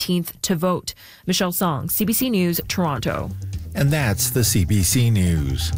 18th to vote. Michelle Song, CBC News, Toronto. And that's the CBC News.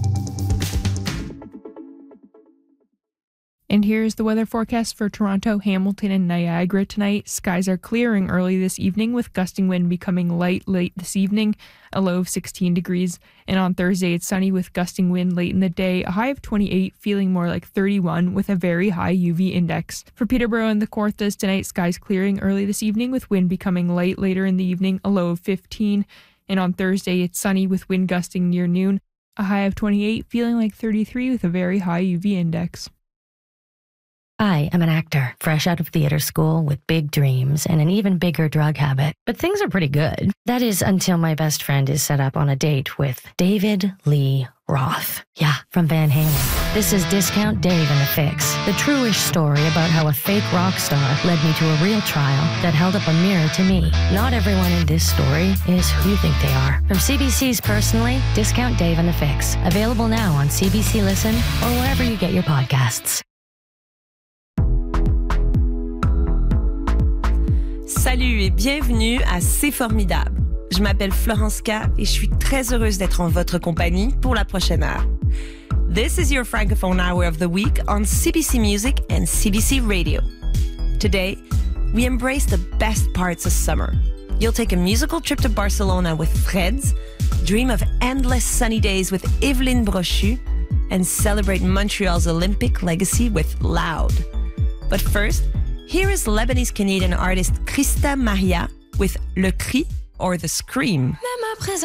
And here's the weather forecast for Toronto, Hamilton, and Niagara tonight. Skies are clearing early this evening with gusting wind becoming light late this evening, a low of 16 degrees. And on Thursday, it's sunny with gusting wind late in the day, a high of 28, feeling more like 31 with a very high UV index. For Peterborough and the Kawarthas tonight, skies clearing early this evening with wind becoming light later in the evening, a low of 15. And on Thursday, it's sunny with wind gusting near noon, a high of 28, feeling like 33 with a very high UV index. I am an actor, fresh out of theater school with big dreams and an even bigger drug habit. But things are pretty good. That is until my best friend is set up on a date with David Lee Roth. Yeah, from Van Halen. This is Discount Dave and the Fix, the true-ish story about how a fake rock star led me to a real trial that held up a mirror to me. Not everyone in this story is who you think they are. From CBC's Personally, Discount Dave and the Fix. Available now on CBC Listen or wherever you get your podcasts. Salut et bienvenue à C'est Formidable. Je m'appelle Florence K et je suis très heureuse d'être en votre compagnie pour la prochaine heure. This is your Francophone Hour of the Week on CBC Music and CBC Radio. Today, we embrace the best parts of summer. You'll take a musical trip to Barcelona with Freds, dream of endless sunny days with Evelyne Brochu, and celebrate Montreal's Olympic legacy with Loud. But first, here is Lebanese-Canadian artist Christa Maria with Le Cri or The Scream.